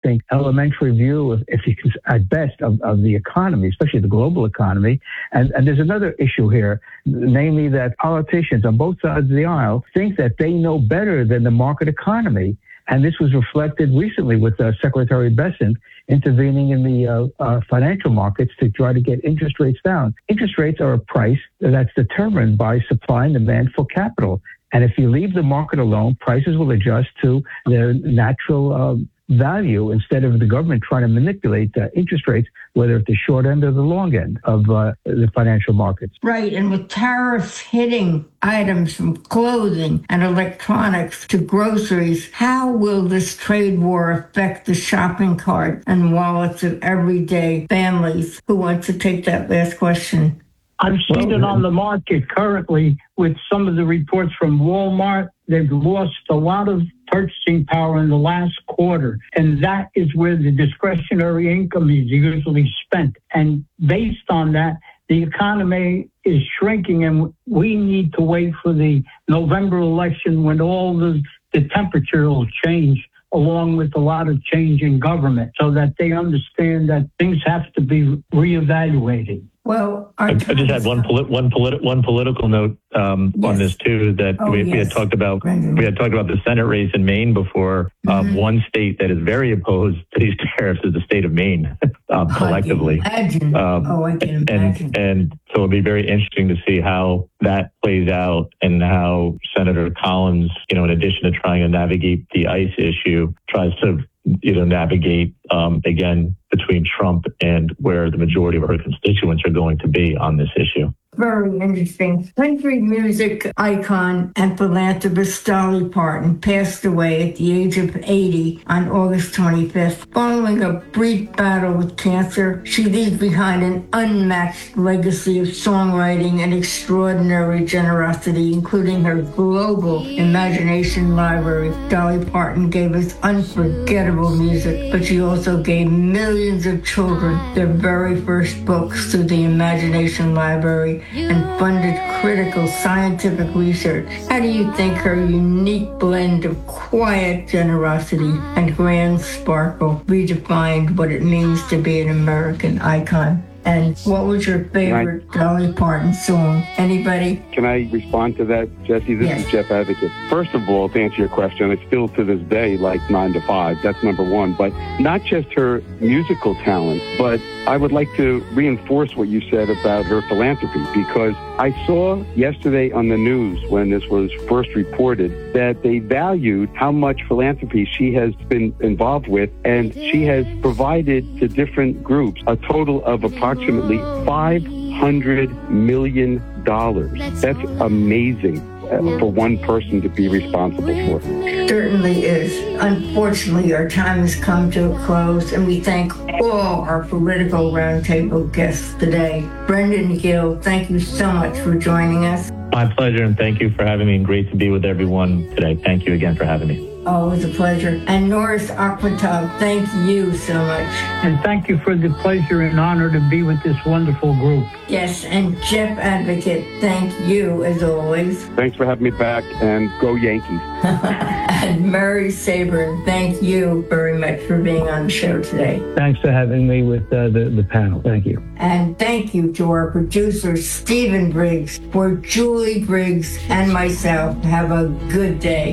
think, elementary view, if you can, at best, of the economy, especially the global economy. And there's another issue here, namely that politicians on both sides of the aisle think that they know better than the market economy. And this was reflected recently with Secretary Bessent intervening in the financial markets to try to get interest rates down. Interest rates are a price that's determined by supply and demand for capital. And if you leave the market alone, prices will adjust to their natural value instead of the government trying to manipulate interest rates, whether at the short end or the long end of the financial markets. Right. And with tariffs hitting items from clothing and electronics to groceries, how will this trade war affect the shopping cart and wallets of everyday families? Who wants to take that last question? I've seen it on the market currently with some of the reports from Walmart. They've lost a lot of purchasing power in the last quarter, and that is where the discretionary income is usually spent. And based on that, the economy is shrinking, and we need to wait for the November election when all the temperature will change, along with a lot of change in government, so that they understand that things have to be reevaluated. Well, I just had one political note on this too. That we had talked about. We had talked about the Senate race in Maine before. One state that is very opposed to these tariffs is the state of Maine, collectively. I can imagine. And so it'll be very interesting to see how that plays out and how Senator Collins, in addition to trying to navigate the ICE issue, tries to navigate again between Trump and where the majority of her constituents are going to be on this issue. Very interesting. Country music icon and philanthropist Dolly Parton passed away at the age of 80 on August 25th. Following a brief battle with cancer, she leaves behind an unmatched legacy of songwriting and extraordinary generosity, including her global imagination library. Dolly Parton gave us unforgettable music, but she also gave millions of children their very first books through the Imagination Library and funded critical scientific research. How do you think her unique blend of quiet generosity and grand sparkle redefined what it means to be an American icon? And what was your favorite Dolly Parton song? Anybody? Can I respond to that, Jesse? This is Jeff Advocate. First of all, to answer your question, I still to this day like 9 to 5. That's number one. But not just her musical talent, but I would like to reinforce what you said about her philanthropy, because I saw yesterday on the news when this was first reported that they valued how much philanthropy she has been involved with, and she has provided to different groups a total of approximately $500 million. That's amazing for one person to be responsible for. Certainly is. Unfortunately, our time has come to a close, and we thank all our political roundtable guests today. Brendan Gill, thank you so much for joining us. My pleasure, and thank you for having me, and great to be with everyone today. Thank you again for having me. Always a pleasure. And Norris Akhmetov, thank you so much. And thank you for the pleasure and honor to be with this wonderful group. Yes, and Jeff Advocate, thank you as always. Thanks for having me back, and go Yankees. And Murray Sabrin, thank you very much for being on the show today. Thanks for having me with the panel. Thank you. And thank you to our producer, Stephen Briggs, for Julie Briggs and myself. Have a good day.